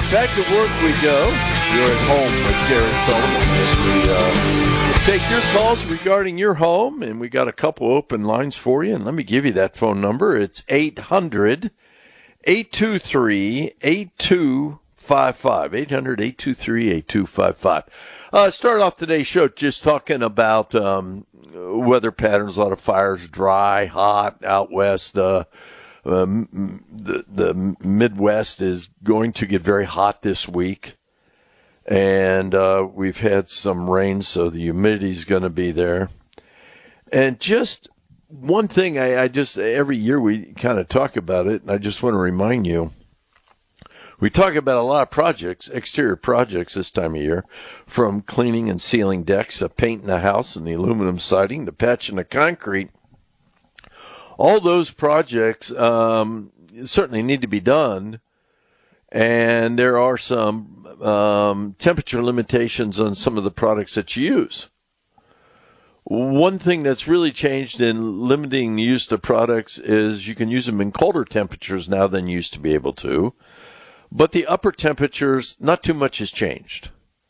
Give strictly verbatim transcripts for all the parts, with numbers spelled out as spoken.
back to work we go. You're at home with Gary Sullivan as we uh, take your calls regarding your home, and we got a couple open lines for you. And let me give you that phone number. It's eight hundred, eight two three, eight two five five. eight hundred, eight two three, eight two five five. Uh, start off today's show just talking about um, weather patterns, a lot of fires, dry, hot out west. Uh, Um, the the Midwest is going to get very hot this week, and uh, we've had some rain, so the humidity is going to be there. And just one thing, I, I just every year we kind of talk about it, and I just want to remind you, we talk about a lot of projects, exterior projects this time of year, from cleaning and sealing decks, to painting the house and the aluminum siding, to patching the concrete. All those projects um, certainly need to be done, and there are some um, temperature limitations on some of the products that you use. One thing that's really changed in limiting the use of products is you can use them in colder temperatures now than you used to be able to, but the upper temperatures, not too much has changed.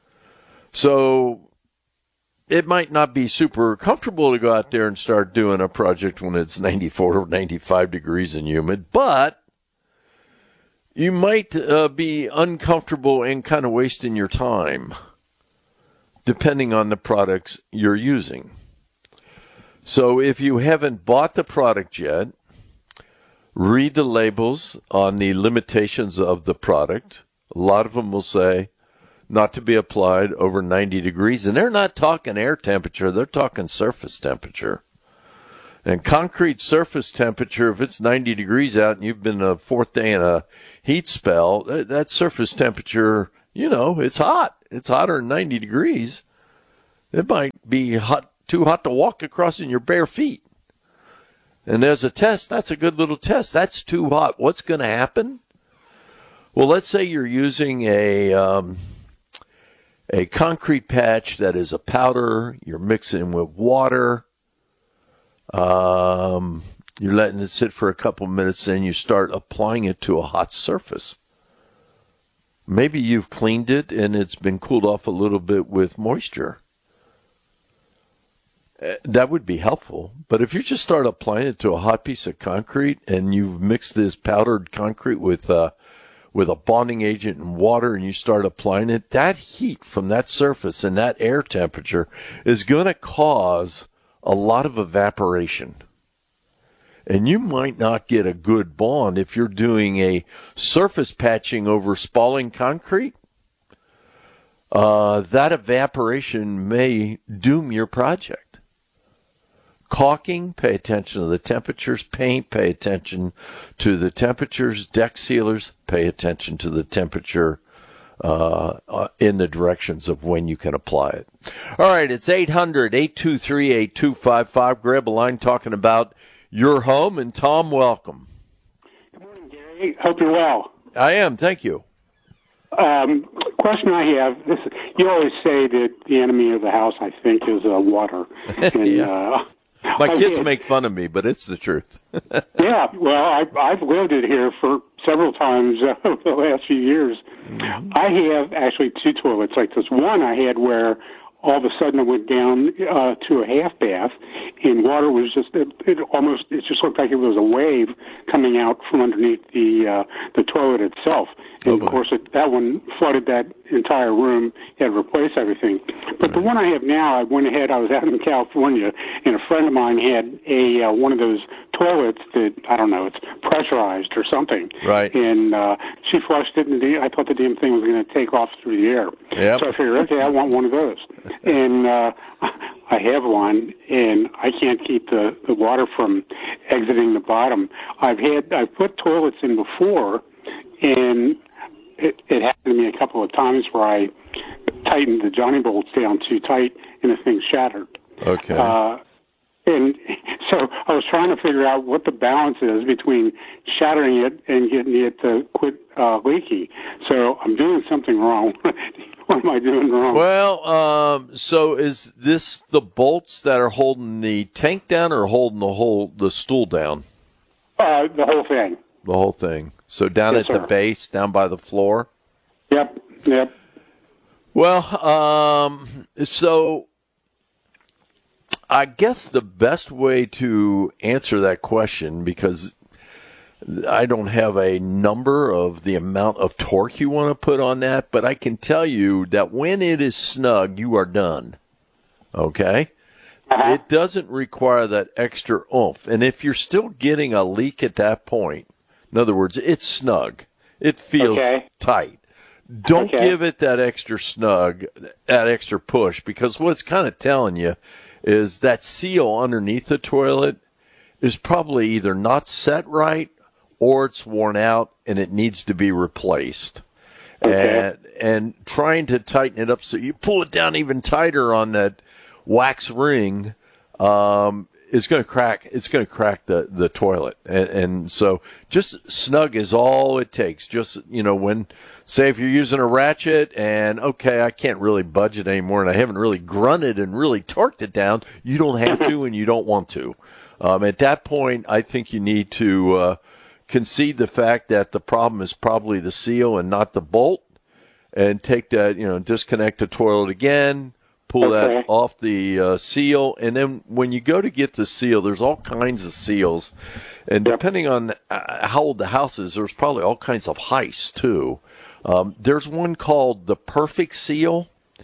So it might not be super comfortable to go out there and start doing a project when it's ninety-four or ninety-five degrees and humid, but you might uh, be uncomfortable and kind of wasting your time, depending on the products you're using. So if you haven't bought the product yet, read the labels on the limitations of the product. A lot of them will say, not to be applied over ninety degrees. And they're not talking air temperature, they're talking surface temperature. And concrete surface temperature, if it's ninety degrees out and you've been a fourth day in a heat spell, that, that surface temperature, you know, it's hot. It's hotter than ninety degrees. It might be hot, too hot to walk across in your bare feet. And as a test, that's a good little test. That's too hot. What's going to happen? Well, let's say you're using a Um, A concrete patch that is a powder, you're mixing with water, um, you're letting it sit for a couple minutes, then you start applying it to a hot surface. Maybe you've cleaned it and it's been cooled off a little bit with moisture. That would be helpful. But if you just start applying it to a hot piece of concrete and you've mixed this powdered concrete with uh, with a bonding agent and water, and you start applying it, that heat from that surface and that air temperature is going to cause a lot of evaporation. And you might not get a good bond if you're doing a surface patching over spalling concrete. Uh, that evaporation may doom your project. Caulking, pay attention to the temperatures. Paint, pay attention to the temperatures. Deck sealers, pay attention to the temperature uh, uh, in the directions of when you can apply it. All right, it's eight hundred, eight two three, eight two five five. Grab a line talking about your home. And Tom, welcome. Good morning, Gary. Hope you're well. I am, thank you. Um, question I have, this, you always say that the enemy of the house, I think, is uh, water. And, yeah. uh, My kids had, make fun of me, but it's the truth. yeah, well, I, I've lived it here for several times uh, over the last few years. Mm-hmm. I have actually two toilets like this. One I had where all of a sudden it went down uh, to a half bath, and water was just, it, it almost, it just looked like it was a wave coming out from underneath the uh, the toilet itself. And, oh, of course, it, that one flooded that entire room, had to replace everything. But the one I have now, I went ahead, I was out in California, and a friend of mine had a uh, one of those toilets that, I don't know, it's pressurized or something. Right. And uh, she flushed it, and the, I thought the damn thing was going to take off through the air. Yep. So I figured, okay, I want one of those. And uh, I have one, and I can't keep the, the water from exiting the bottom. I've had, I've put toilets in before, and it, it happened to me a couple of times where I tightened the Johnny bolts down too tight, and the thing shattered. Okay. Uh, and so I was trying to figure out what the balance is between shattering it and getting it to quit uh, leaking. So I'm doing something wrong. What am I doing wrong? Well, um, so is this the bolts that are holding the tank down or holding the whole the stool down? Uh, the whole thing. The whole thing. So down Yes, at the sir. base, down by the floor? Yep, yep. Well, um, so I guess the best way to answer that question, because I don't have a number of the amount of torque you want to put on that, but I can tell you that when it is snug, you are done. Okay? Uh-huh. It doesn't require that extra oomph. And if you're still getting a leak at that point, in other words, it's snug. It feels Okay. tight. Don't Okay. give it that extra snug, that extra push, because what it's kind of telling you is that seal underneath the toilet is probably either not set right or it's worn out and it needs to be replaced. Okay. And, and trying to tighten it up so you pull it down even tighter on that wax ring um, is going to crack. It's going to crack the, the toilet. And, and so just snug is all it takes. Just, you know, when, say if you're using a ratchet and, okay, I can't really budge it anymore and I haven't really grunted and really torqued it down, you don't have to and you don't want to. Um, at that point, I think you need to uh, concede the fact that the problem is probably the seal and not the bolt, and take that, you know, disconnect the toilet again, pull Okay. that off the uh, seal, and then when you go to get the seal, there's all kinds of seals, and Yep. depending on uh, how old the house is, there's probably all kinds of heights too. Um, there's one called the Perfect Seal,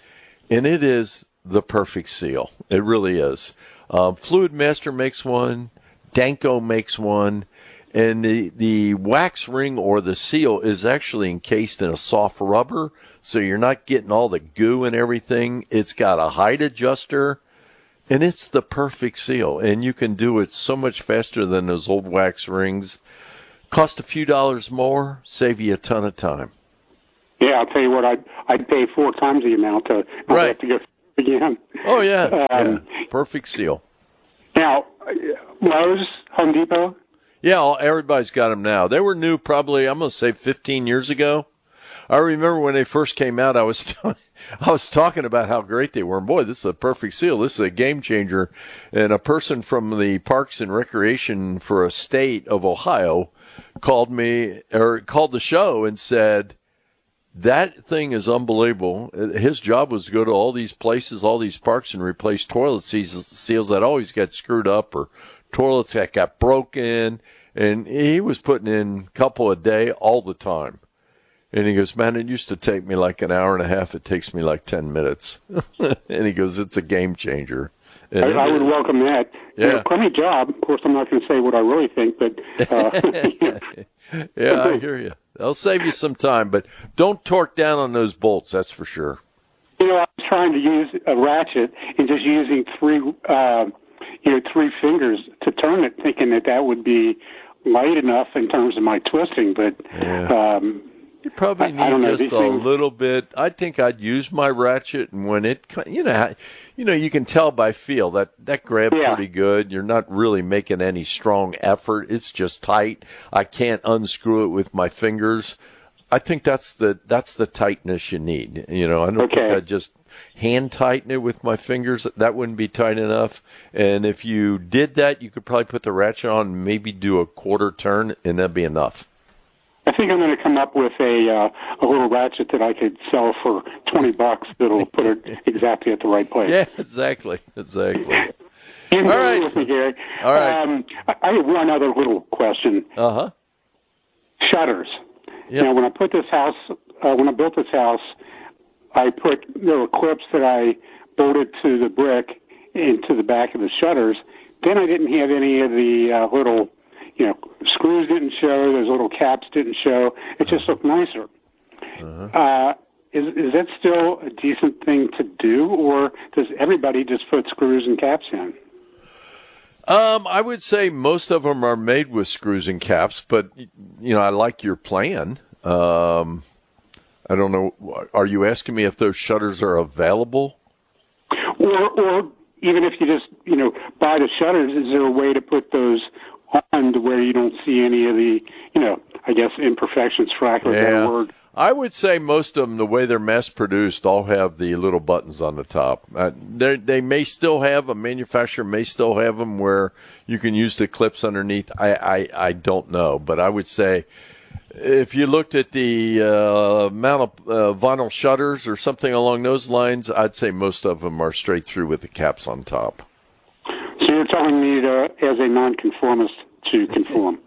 and it is the perfect seal. It really is. Um, Fluid Master makes one, Danko makes one, and the, the wax ring or the seal is actually encased in a soft rubber, so you're not getting all the goo and everything. It's got a height adjuster, and it's the perfect seal, and you can do it so much faster than those old wax rings. Cost a few dollars more, save you a ton of time. Yeah, I'll tell you what, I'd, I'd pay four times the amount to not Right. have to go again. Oh, yeah. Um, yeah. Perfect seal. Now, Lowe's, Home Depot, Yeah, all, everybody's got them now. They were new probably, I'm going to say fifteen years ago. I remember when they first came out, I was I was talking about how great they were. And boy, this is a perfect seal. This is a game changer. And a person from the Parks and Recreation for a state of Ohio called me or called the show and said, that thing is unbelievable. His job was to go to all these places, all these parks, and replace toilet seals that always got screwed up or toilets that got broken. And he was putting in a couple a day all the time. And he goes, man, it used to take me like an hour and a half. It takes me like ten minutes. And he goes, it's a game changer. I, I would welcome that. Yeah. You know, crummy job. Of course, I'm not going to say what I really think, but uh, Yeah, I hear you. They'll save you some time, but don't torque down on those bolts, that's for sure. you know, I was trying to use a ratchet and just using three, uh, you know, three fingers to turn it, thinking that that would be light enough in terms of my twisting, but. Yeah. Um, You probably I- need I don't know, just these a things- little bit. I think I'd use my ratchet, and when it, co- you know, how- you know, you can tell by feel that that grabbed Yeah. pretty good. You're not really making any strong effort. It's just tight. I can't unscrew it with my fingers. I think that's the that's the tightness you need. You know, I don't think Okay. I'd just hand tighten it with my fingers. That wouldn't be tight enough. And if you did that, you could probably put the ratchet on, and maybe do a quarter turn, and that'd be enough. I think I'm going to come up with a uh, a little ratchet that I could sell for twenty bucks that'll put it exactly at the right place. Yeah, exactly, exactly. You can All go right. with me, Gary. All right. Um, I I have one other little question. Uh huh. Shutters. Yeah. Now, when I put this house, uh, when I built this house, I put there were clips that I bolted to the brick into the back of the shutters. Then I didn't have any of the uh, little, you know, screws didn't show. Those little caps didn't show. It just looked nicer. Uh-huh. Uh, is is that still a decent thing to do, or does everybody just put screws and caps in? Um, I would say most of them are made with screws and caps, but you know, I like your plan. Um, I don't know. Are you asking me if those shutters are available? Or, or even if you just, you know, buy the shutters, is there a way to put those on to where you don't see any of the, you know, I guess imperfections, for lack of a better word? I would say most of them, the way they're mass produced, all have the little buttons on the top. Uh, they they may still have, a manufacturer may still have them where you can use the clips underneath. I, I, I don't know, but I would say if you looked at the uh, amount of uh, vinyl shutters or something along those lines, I'd say most of them are straight through with the caps on top. So you're telling me to, as a nonconformist, to conform?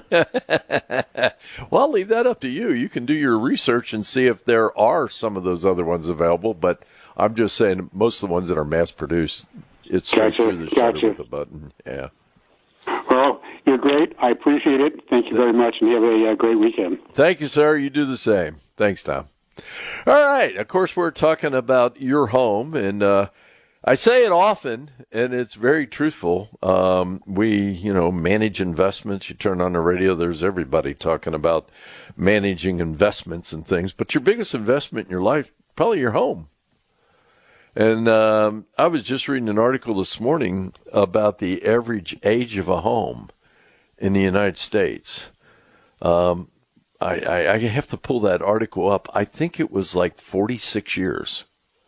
Well, I'll leave that up to you. You can do your research and see if there are some of those other ones available, but I'm just saying most of the ones that are mass-produced, it's straight Gotcha. through the shutter Gotcha. with a button. Yeah. Well, you're great. I appreciate it. Thank you very much, and have a uh, great weekend. Thank you, sir. You do the same. Thanks, Tom. All right. Of course, we're talking about your home, and uh, I say it often, and it's very truthful. Um, we, you know, manage investments. You turn on the radio, there's everybody talking about managing investments and things. But your biggest investment in your life, probably your home. And um, I was just reading an article this morning about the average age of a home in the United States. Um, I, I, I have to pull that article up. I think it was like forty-six years.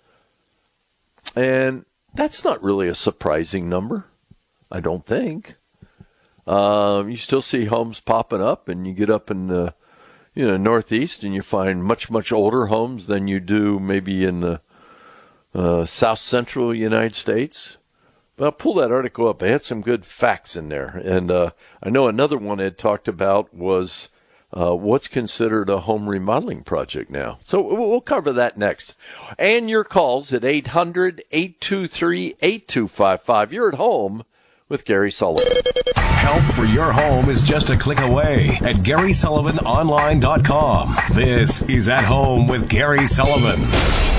And that's not really a surprising number, I don't think. Um, you still see homes popping up, and you get up in the you know, Northeast, and you find much, much older homes than you do maybe in the uh, South Central United States. But I'll pull that article up. It had some good facts in there. And uh, I know another one it talked about was uh, what's considered a home remodeling project now. So we'll cover that next. And your calls at eight hundred, eight two three, eight two five five. You're at home with Gary Sullivan. Help for your home is just a click away at Gary Sullivan Online dot com. This is At Home with Gary Sullivan.